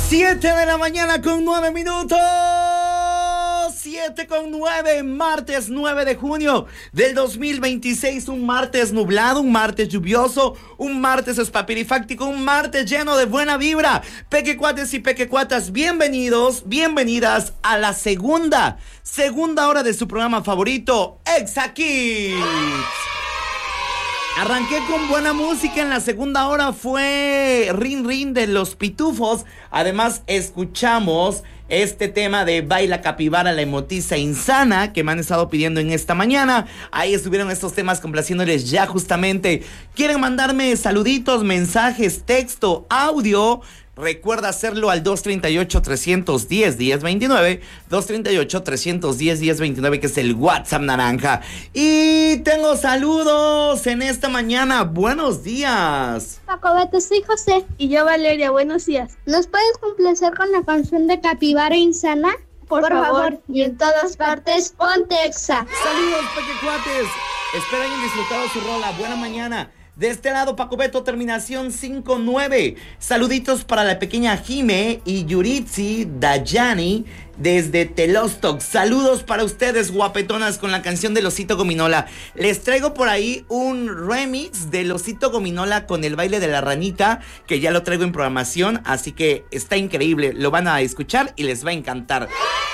7 de la mañana con 9 minutos. 7:09, martes 9 de junio del 2026. Un martes nublado, un martes lluvioso, un martes espapirifáctico, un martes lleno de buena vibra. Pequecuates y pequecuatas, bienvenidos, bienvenidas a la segunda hora de su programa favorito, Exa Kids. Arranqué con buena música. En la segunda hora fue Rin Rin de los Pitufos. Además escuchamos este tema de Baila Capibara, la emotiza insana, que me han estado pidiendo en esta mañana. Ahí estuvieron estos temas complaciéndoles ya justamente. ¿Quieren mandarme saluditos, mensajes, texto, audio? Recuerda hacerlo al 238-310-1029, 238-310-1029, que es el WhatsApp naranja. Y tengo saludos en esta mañana. Buenos días. Pacobeto, soy José. Y yo, Valeria, buenos días. ¿Nos puedes complacer con la canción de Capibara Insana? Por favor. Y en todas partes, ponte Exa. Saludos, pequecuates. Espero hayan disfrutado su rola. Buena mañana. De este lado, Paco Beto, terminación 59. Saluditos para la pequeña Jime y Yuritsi Dayani desde Telostok. Saludos para ustedes, guapetonas, con la canción de Osito Gominola. Les traigo por ahí un remix de Osito Gominola con el baile de la ranita, que ya lo traigo en programación, así que está increíble. Lo van a escuchar y les va a encantar.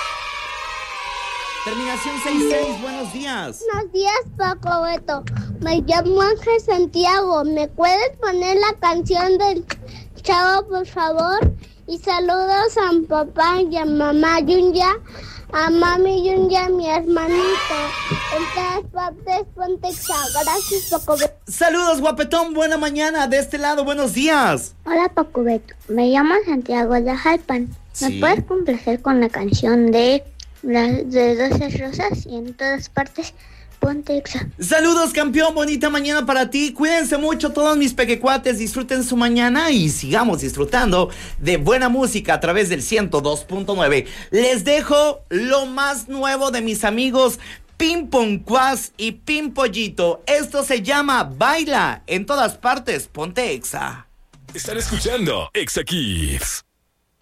Terminación 66, buenos días. Buenos días, Pacobeto. Me llamo Ángel Santiago. ¿Me puedes poner la canción del Chavo, por favor? Y saludos a mi papá y a mamá Yunya, a mami Yunya, mi hermanito. En todas partes, ponte Exa. Gracias, Pacobeto. Saludos, guapetón, buena mañana. De este lado, buenos días. Hola, Pacobeto. Me llamo Santiago de Jalpan. ¿Me Sí. puedes complacer con la canción de las de 12 rosas y en todas partes ponte Exa? Saludos, campeón, bonita mañana para ti. Cuídense mucho todos mis pequecuates, disfruten su mañana y sigamos disfrutando de buena música a través del 102.9. Les dejo lo más nuevo de mis amigos Pimponcuaz y Pimpollito. Esto se llama Baila en todas partes, ponte Exa. Están escuchando Exa Kids.